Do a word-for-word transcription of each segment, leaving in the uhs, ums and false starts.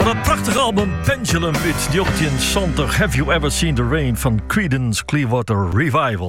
Van dat prachtige album Pendulum uit negentien zeventig Have You Ever Seen the Rain van Creedence Clearwater Revival.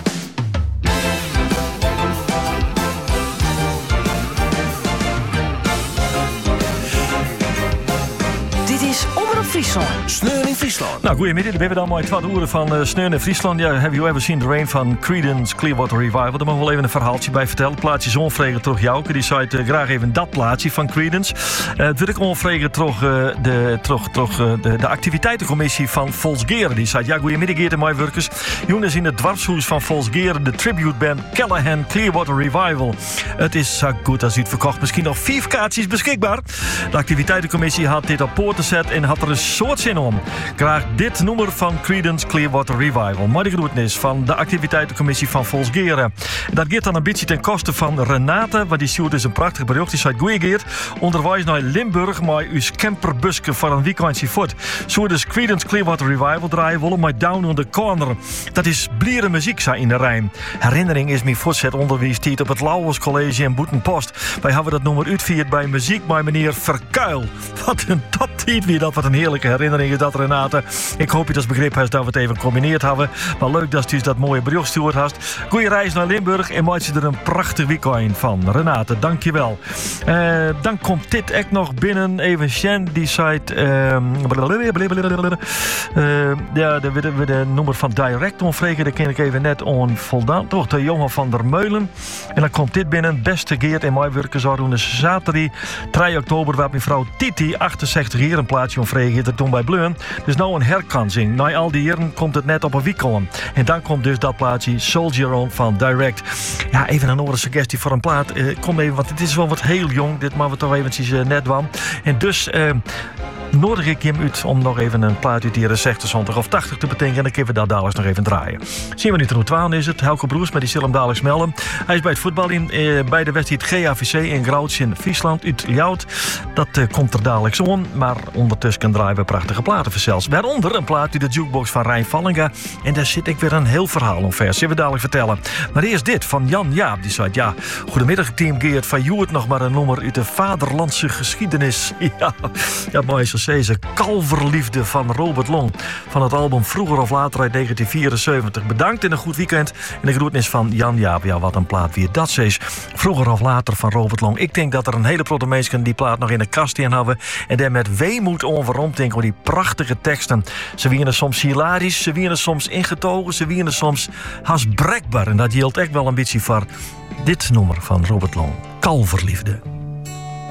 Dit is Omroep Friesland. Sneeuw in Friesland. Nou, goedemiddag. We hebben dan mooi twaalf uur van uh, Sneeuw in Friesland. Ja, Have You Ever Seen the Rain van Creedence Clearwater Revival. Daar mag ik wel even een verhaaltje bij vertellen. Plaatje Zonvregen terug Jouke. Die zei uh, graag even dat plaatje van Creedence. Uh, wil ik onvregen terug, uh, de, terug, terug uh, de, de activiteitencommissie van Volksgeren. Die zei, ja, goedemiddag Geert en mijn werkers. Jongens in het dwarshuis van Volksgeren. De tributeband Callahan Clearwater Revival. Het is zo goed als uitverkocht. Misschien nog vijf kaartjes beschikbaar. De activiteitencommissie had dit op poort te zetten en had er een soort zin om. Graag dit nummer van Creedence Clearwater Revival. Maar de groetnis van de activiteitencommissie van Volksgeren. Dat gaat dan een beetje ten koste van Renate, want die stuurt dus een prachtig bericht. Die zei, goeie Geert, onderwijs naar Limburg, maar uw camperbuske voor een weekendje voort. Zo dus Creedence Clearwater Revival draaien willen, maar Down on the Corner. Dat is bliere muziek, zei in de rijm. Herinnering is mijn voortzet onderwijstijd op het Lauwers College in Boetenpost. Wij hebben dat nummer uitvierd bij muziek bij meneer Verkuil. Wat een toptijd weer dat, wat een heerlijke herinnering is dat, Renate. Ik hoop je dat begrip hebt dat we het even gecombineerd hebben. Maar leuk dat je dat mooie bericht stuurt hast. Goeie reis naar Limburg en maak je er een prachtig weekend van. Renate, dankjewel. Uh, dan komt dit echt nog binnen. Even Shen, die zei... Uh, uh, ja, de, de, de, de nummer van Direct onvregen, daar ken ik even net on voldaan. Toch, de Johan van der Meulen. En dan komt dit binnen. Beste Geert en mijn werken zouden doen zaterdag drie oktober, waar mijn vrouw Titi, achtenzestig jaar, een plaatsje onvregen, er toen bij Bleun. Dus nou een herkansing. Na al die jaren komt het net op een weekend. En dan komt dus dat plaatje Soldier On van Direct. Ja, even een andere suggestie voor een plaat. Uh, kom even, want het is wel wat heel jong. Dit mag we toch eventjes uh, net doen. En dus... Uh, nodig ik hem uit om nog even een plaat uit de jaren zestig of tachtig te bedenken. En dan kunnen we dat dadelijk nog even draaien. Zien we nu ten twaalf is het. Helke Broers, met die zullen hem dadelijk smelden. Hij is bij het voetbal in, eh, bij de wedstrijd G A V C in Grouds in Friesland uit Ljout. Dat eh, komt er dadelijk zo on. Maar ondertussen draaien we prachtige platen verzels. Waaronder een plaat uit de jukebox van Rijn Vallinga. En daar zit ik weer een heel verhaal omver. Zullen we dadelijk vertellen. Maar eerst dit van Jan Jaap. Die zei, ja, goedemiddag team Geert. Van Joert nog maar een nummer uit de vaderlandse geschiedenis. Ja, ja mooi zo. Deze kalverliefde van Robert Long van het album Vroeger of Later uit negentien vierenzeventig. Bedankt en een goed weekend. En de groetnis van Jan Jaap. Ja, wat een plaat weer dat is. Vroeger of Later van Robert Long. Ik denk dat er een hele grote mensen die plaat nog in de kast in hebben en daar met weemoed onveromd denken over die prachtige teksten. Ze wieren soms hilarisch, ze wieren soms ingetogen, ze wieren soms haast brekbaar. En dat geldt echt wel een beetje voor dit nummer van Robert Long. Kalverliefde.